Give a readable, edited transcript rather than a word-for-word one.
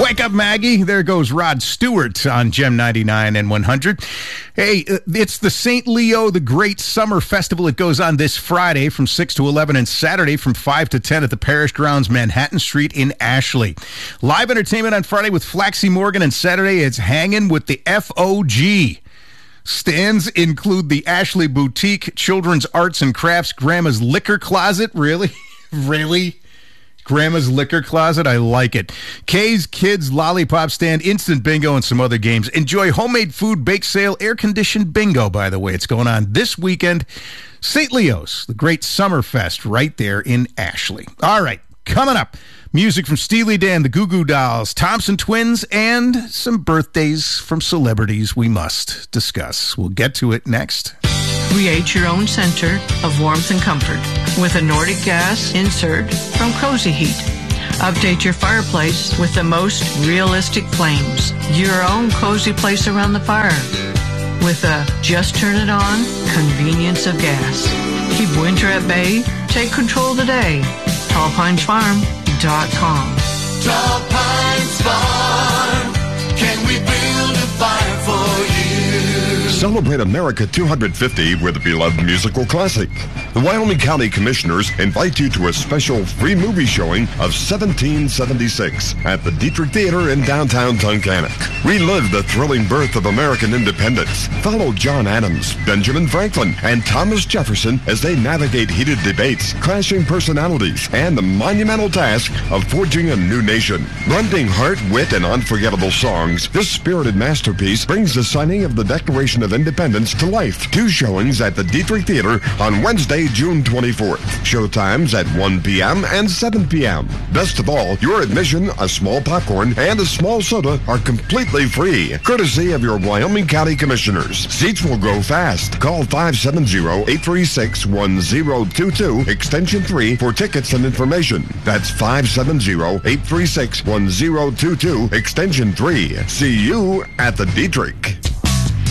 Wake up, Maggie. There goes Rod Stewart on Gem 99 and 100. Hey, it's the St. Leo the Great Summer Festival. It goes on this Friday from 6 to 11 and Saturday from 5 to 10 at the Parish Grounds, Manhattan Street in Ashley. Live entertainment on Friday with Flaxie Morgan, and Saturday it's hanging with the FOG. Stands include the Ashley Boutique, Children's Arts and Crafts, Grandma's Liquor Closet. Really? Really? Grandma's Liquor Closet, I like it. Kay's Kids Lollipop Stand, Instant Bingo, and some other games. Enjoy homemade food, bake sale, air-conditioned bingo, by the way. It's going on this weekend. St. Leo's, the Great Summer Fest, right there in Ashley. All right, coming up, music from Steely Dan, the Goo Goo Dolls, Thompson Twins, and some birthdays from celebrities we must discuss. We'll get to it next. Create your own center of warmth and comfort with a Nordic gas insert from Cozy Heat. Update your fireplace with the most realistic flames. Your own cozy place around the fire with a just turn it on convenience of gas. Keep winter at bay. Take control today. TallPinesFarm.com. Tall Pines Farm. Can we build a fire for you? Celebrate America 250 with a beloved musical classic. The Wyoming County Commissioners invite you to a special free movie showing of 1776 at the Dietrich Theater in downtown Tunkhannock. Relive the thrilling birth of American independence. Follow John Adams, Benjamin Franklin, and Thomas Jefferson as they navigate heated debates, clashing personalities, and the monumental task of forging a new nation. Blending heart, wit, and unforgettable songs, this spirited masterpiece brings the signing of the Declaration of Independence to life. 2 showings at the Dietrich Theater on Wednesday, June 24th. Showtimes at 1 p.m. and 7 p.m. Best of all, your admission, a small popcorn, and a small soda are completely free, courtesy of your Wyoming County Commissioners. Seats will go fast. Call 570-836-1022, extension 3 for tickets and information. That's 570-836-1022, extension 3. See you at the Dietrich.